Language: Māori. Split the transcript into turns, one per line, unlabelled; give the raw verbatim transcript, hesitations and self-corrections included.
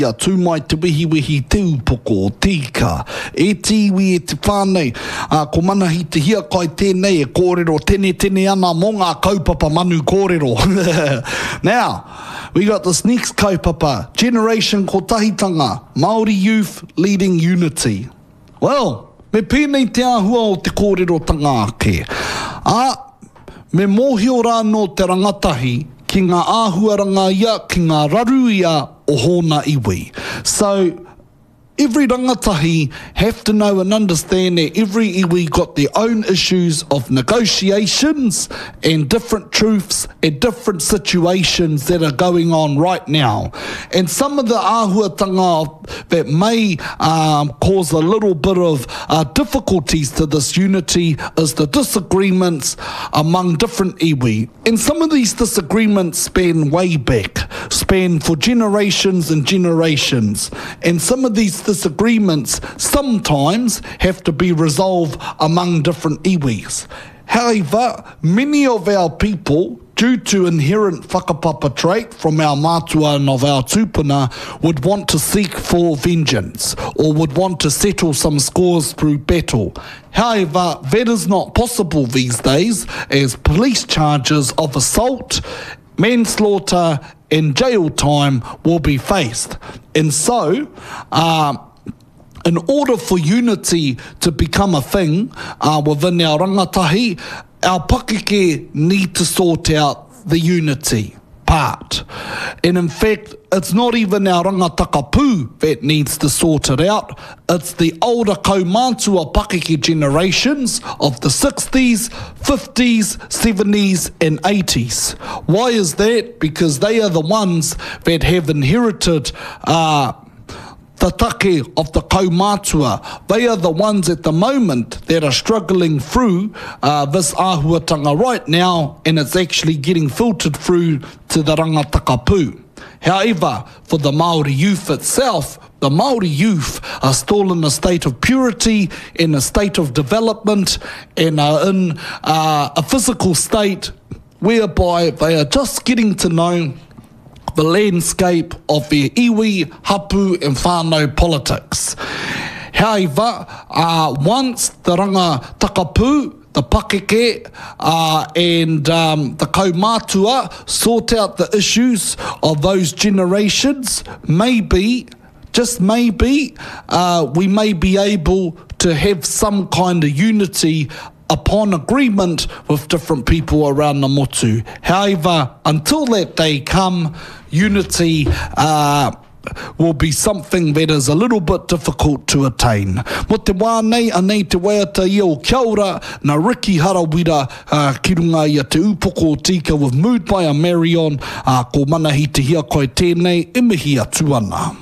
Ia tū mai te wihi wihi te upoko o tika. E tiwi e te whānei. Uh, ko mana hi te hia kai tēnei e kōrero tene tene ana mō ngā kaupapa manu kōrero. Now, we got this next kaupapa. Generation ko tahitanga. Māori youth leading unity. Well, me pēnei te āhua o te kōrero tanga ake. Ah, me mōhio rā no te rangatahi ki ngā āhuaranga ia, ki ngā raru ia o hōna iwi. So, every rangatahi have to know and understand that every iwi got their own issues of negotiations and different truths and different situations that are going on right now. And some of the āhuatanga that may um, cause a little bit of uh, difficulties to this unity is the disagreements among different iwi. And some of these disagreements span way back, span for generations and generations. And some of these disagreements sometimes have to be resolved among different iwis. However, many of our people, due to inherent whakapapa trait from our mātua and of our tūpuna, would want to seek for vengeance or would want to settle some scores through battle. However, that is not possible these days, as police charges of assault, manslaughter and jail time will be faced. And so, uh, in order for unity to become a thing uh, within our rangatahi, our pakeke need to sort out the unity part. And in fact, it's not even our rangataka pū that needs to sort it out. It's the older kaumātua pakeke generations of the sixties, fifties, seventies and eighties. Why is that? Because they are the ones that have inherited uh, the take of the kaumātua. They are the ones at the moment that are struggling through uh, this āhuatanga right now, and it's actually getting filtered through to the rangataka pū. However, for the Māori youth itself, the Māori youth are still in a state of purity, in a state of development, and are in uh, a physical state whereby they are just getting to know the landscape of their iwi, hapu and whānau politics. However, uh, once the rangataka pū, the pakeke uh, and um, the kaumātua sort out the issues of those generations, maybe, just maybe, uh, we may be able to have some kind of unity upon agreement with different people around the motu. However, until that day come, unity uh, will be something that is a little bit difficult to attain. Mo te wānei, anei te waiata ia o kia ora, na Riki Harawira uh, ki runga ia te upoko o tika with Mood by a Marion, uh, ko mana hi te hia koe tēnei, e mihi atu ana.